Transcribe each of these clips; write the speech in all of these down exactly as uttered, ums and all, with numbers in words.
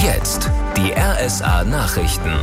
Jetzt die R S A-Nachrichten.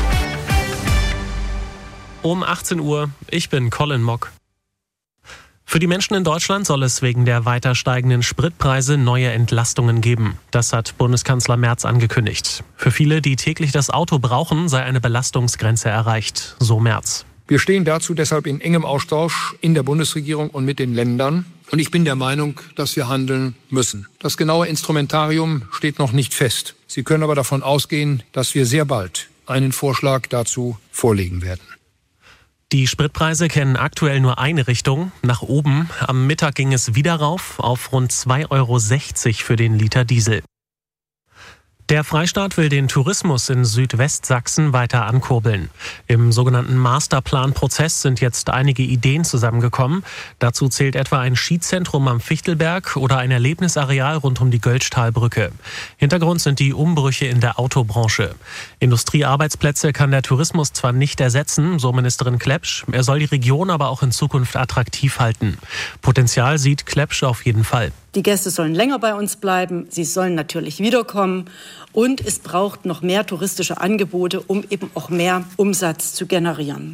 Um achtzehn Uhr, ich bin Colin Mock. Für die Menschen in Deutschland soll es wegen der weiter steigenden Spritpreise neue Entlastungen geben. Das hat Bundeskanzler Merz angekündigt. Für viele, die täglich das Auto brauchen, sei eine Belastungsgrenze erreicht, so Merz. Wir stehen dazu deshalb in engem Austausch in der Bundesregierung und mit den Ländern. Und ich bin der Meinung, dass wir handeln müssen. Das genaue Instrumentarium steht noch nicht fest. Sie können aber davon ausgehen, dass wir sehr bald einen Vorschlag dazu vorlegen werden. Die Spritpreise kennen aktuell nur eine Richtung, nach oben. Am Mittag ging es wieder rauf auf rund zwei Euro sechzig für den Liter Diesel. Der Freistaat will den Tourismus in Südwestsachsen weiter ankurbeln. Im sogenannten Masterplan-Prozess sind jetzt einige Ideen zusammengekommen. Dazu zählt etwa ein Skizentrum am Fichtelberg oder ein Erlebnisareal rund um die Göltzschtalbrücke. Hintergrund sind die Umbrüche in der Autobranche. Industriearbeitsplätze kann der Tourismus zwar nicht ersetzen, so Ministerin Klepsch, er soll die Region aber auch in Zukunft attraktiv halten. Potenzial sieht Klepsch auf jeden Fall. Die Gäste sollen länger bei uns bleiben, sie sollen natürlich wiederkommen und es braucht noch mehr touristische Angebote, um eben auch mehr Umsatz zu generieren.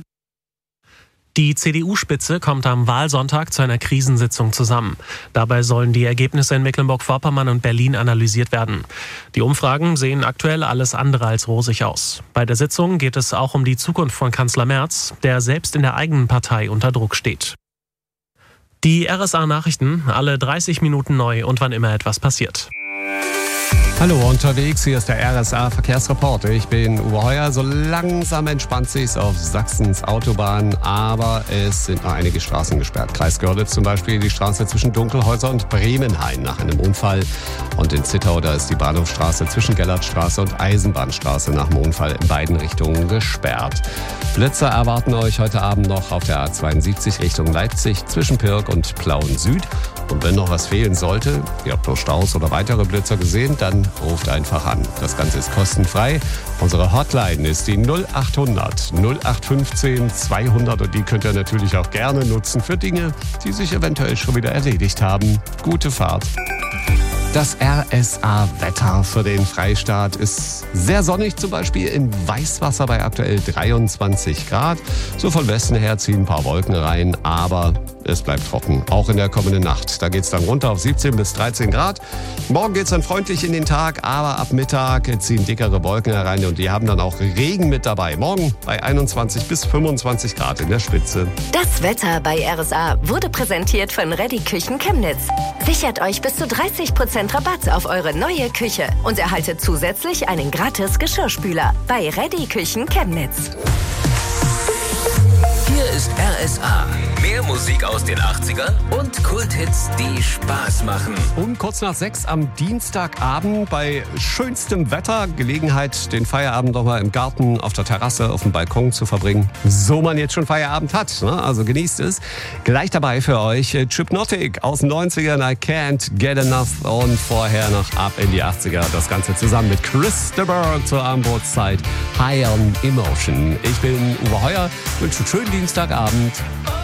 Die C D U-Spitze kommt am Wahlsonntag zu einer Krisensitzung zusammen. Dabei sollen die Ergebnisse in Mecklenburg-Vorpommern und Berlin analysiert werden. Die Umfragen sehen aktuell alles andere als rosig aus. Bei der Sitzung geht es auch um die Zukunft von Kanzler Merz, der selbst in der eigenen Partei unter Druck steht. Die R S A-Nachrichten, alle dreißig Minuten neu und wann immer etwas passiert. Hallo, unterwegs, hier ist der R S A-Verkehrsreport. Ich bin Uwe Heuer. So langsam entspannt sich's auf Sachsens Autobahn, aber es sind noch einige Straßen gesperrt. Kreis Görlitz zum Beispiel, die Straße zwischen Dunkelhäuser und Bremenhain nach einem Unfall. Und in Zittau, da ist die Bahnhofstraße zwischen Gellertstraße und Eisenbahnstraße nach dem Unfall in beiden Richtungen gesperrt. Blitzer erwarten euch heute Abend noch auf der A zweiundsiebzig Richtung Leipzig zwischen Pirk und Plauen Süd. Und wenn noch was fehlen sollte, ihr habt nur Staus oder weitere Blitzer gesehen, dann ruft einfach an. Das Ganze ist kostenfrei. Unsere Hotline ist die null acht hundert null acht fünfzehn zweihundert und die könnt ihr natürlich auch gerne nutzen für Dinge, die sich eventuell schon wieder erledigt haben. Gute Fahrt. Das R S A-Wetter für den Freistaat ist sehr sonnig, zum Beispiel in Weißwasser bei aktuell dreiundzwanzig Grad. So von Westen her ziehen ein paar Wolken rein, aber es bleibt trocken, auch in der kommenden Nacht. Da geht es dann runter auf siebzehn bis dreizehn Grad. Morgen geht es dann freundlich in den Tag, aber ab Mittag ziehen dickere Wolken herein und die haben dann auch Regen mit dabei. Morgen bei einundzwanzig bis fünfundzwanzig Grad in der Spitze. Das Wetter bei R S A wurde präsentiert von Reddy Küchen Chemnitz. Sichert euch bis zu dreißig Prozent Rabatt auf eure neue Küche und erhaltet zusätzlich einen gratis Geschirrspüler bei Reddy Küchen Chemnitz. Hier ist R S A. Mehr Musik aus den achtzigern und Kulthits, die Spaß machen. Um kurz nach sechs am Dienstagabend bei schönstem Wetter Gelegenheit, den Feierabend doch mal im Garten, auf der Terrasse, auf dem Balkon zu verbringen. So man jetzt schon Feierabend hat, ne? Also genießt es. Gleich dabei für euch Chipnotic aus den neunzigern, I Can't Get Enough und vorher noch ab in die achtziger. Das Ganze zusammen mit Chris de Burgh zur Abendbrotzeit. High on Emotion. Ich bin Uwe Heuer, wünsche einen schönen Dienstagabend.